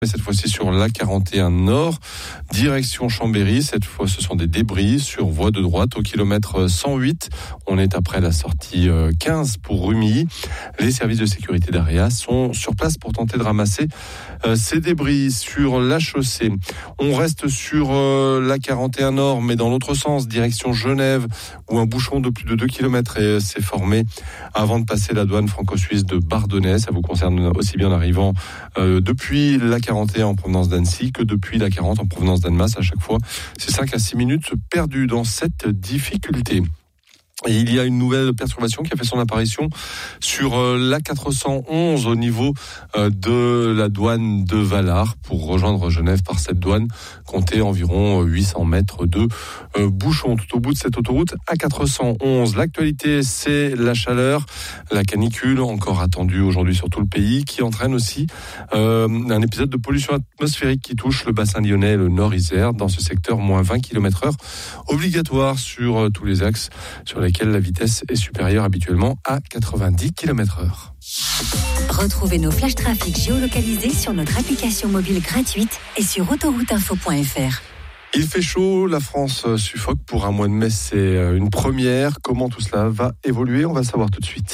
Mais cette fois-ci sur l'A41 Nord, direction Chambéry. Cette fois, ce sont des débris sur voie de droite au kilomètre 108. On est après la sortie 15 pour Rumilly. Les services de sécurité d'AREA sont sur place pour tenter de ramasser ces débris sur la chaussée. On reste sur l'A41 Nord, mais dans l'autre sens, direction Genève, où un bouchon de plus de 2 km s'est formé avant de passer la douane franco-suisse de Bardonnay. Ça vous concerne aussi bien en arrivant depuis l'A41 en provenance d'Annecy que depuis l'A40 en provenance d'Annemasse. À chaque fois, c'est 5 à 6 minutes perdues dans cette difficulté. Et il y a une nouvelle perturbation qui a fait son apparition sur l'A411 au niveau de la douane de Valard. Pour rejoindre Genève par cette douane, comptez environ 800 mètres de bouchons tout au bout de cette autoroute A411. L'actualité, c'est la chaleur, la canicule encore attendue aujourd'hui sur tout le pays, qui entraîne aussi un épisode de pollution atmosphérique qui touche le bassin lyonnais et le Nord-Isère. Dans ce secteur, moins 20 km/h obligatoire sur tous les axes sur lesquels la vitesse est supérieure habituellement à 90 km/h. Retrouvez nos flash trafic géolocalisés sur notre application mobile gratuite et sur autorouteinfo.fr. Il fait chaud, la France suffoque pour un mois de mai, c'est une première. Comment tout cela va évoluer ? On va savoir tout de suite.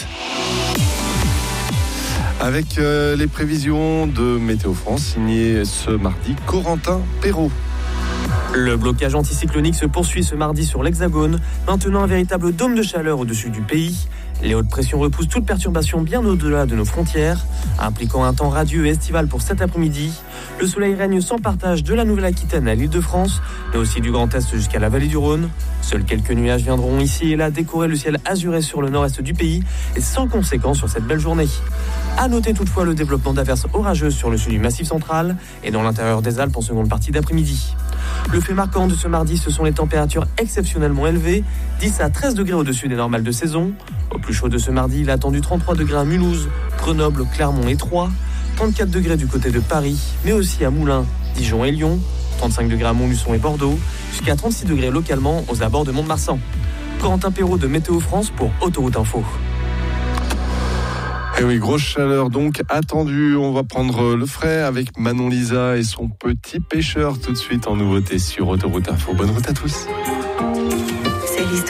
Avec les prévisions de Météo France, signées ce mardi, Corentin Perrault. Le blocage anticyclonique se poursuit ce mardi sur l'Hexagone, maintenant un véritable dôme de chaleur au-dessus du pays. Les hautes pressions repoussent toute perturbation bien au-delà de nos frontières, impliquant un temps radieux et estival pour cet après-midi. Le soleil règne sans partage de la Nouvelle-Aquitaine à l'Île-de-France, mais aussi du Grand Est jusqu'à la vallée du Rhône. Seuls quelques nuages viendront ici et là décorer le ciel azuré sur le nord-est du pays et sans conséquence sur cette belle journée. À noter toutefois le développement d'averses orageuses sur le sud du Massif central et dans l'intérieur des Alpes en seconde partie d'après-midi. Le fait marquant de ce mardi, ce sont les températures exceptionnellement élevées, 10 à 13 degrés au-dessus des normales de saison. Au plus chaud de ce mardi, il a attendu 33 degrés à Mulhouse, Grenoble, Clermont et Troyes, 34 degrés du côté de Paris, mais aussi à Moulins, Dijon et Lyon, 35 degrés à Montluçon et Bordeaux, jusqu'à 36 degrés localement aux abords de Mont-de-Marsan. Corentin Perrault de Météo France pour Autoroute Info. Et oui, grosse chaleur donc attendue. On va prendre le frais avec Manon Lisa et son petit pêcheur tout de suite en nouveauté sur Autoroute Info. Bonne route à tous.